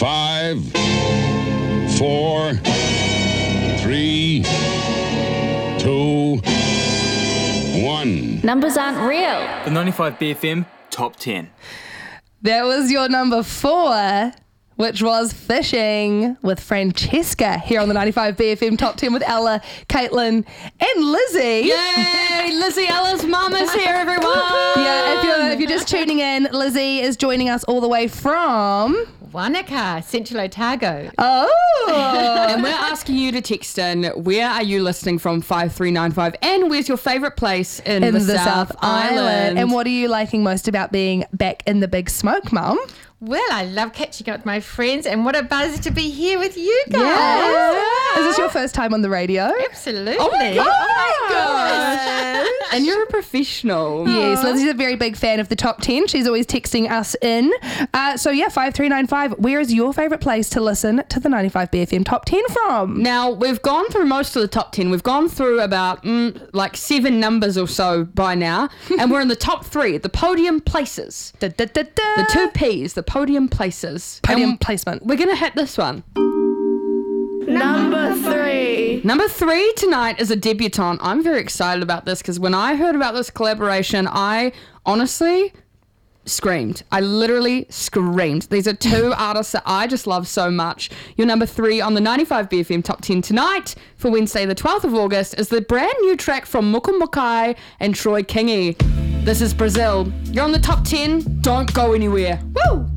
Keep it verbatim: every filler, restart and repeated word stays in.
Five, four, three, two, one. Numbers aren't real. The ninety-five B F M Top ten. That was your number four, which was Fishing with Francesca here on the ninety-five B F M Top ten with Ella, Caitlin and Lizzie. Yay! Lizzie Ella's mum is here, everyone. Yeah, if you're, if you're just tuning in, Lizzie is joining us all the way from... Wanaka, Central Otago. Oh! And we're asking you to text in, where are you listening from five three nine five, and where's your favourite place in, in the, the South, South Island? Island. And what are you liking most about being back in the big smoke, Mum? Well, I love catching up with my friends, and what a buzz to be here with you guys. Yeah. Is this your first time on the radio? Absolutely. Oh my God. Oh my gosh. And you're a professional. Yes, Lizzie's a very big fan of the top ten. She's always texting us in. Uh, so yeah, five three nine five, where is your favourite place to listen to the ninety-five B F M Top ten from? Now, we've gone through most of the top ten. We've gone through about mm, like seven numbers or so by now. And we're in the top three, the podium places. Da, da, da, da. The two P's, the podium places. Podium And placement. We're going to hit this one. Number three. Number three tonight is a debutante. I'm very excited about this because when I heard about this collaboration, I honestly screamed. I literally screamed. These are two artists that I just love so much. Your number three on the ninety-five B F M Top ten tonight for Wednesday the twelfth of August is the brand new track from Mukumukai and Troy Kingi. This is Brazil. You're on the top ten. Don't go anywhere. Woo!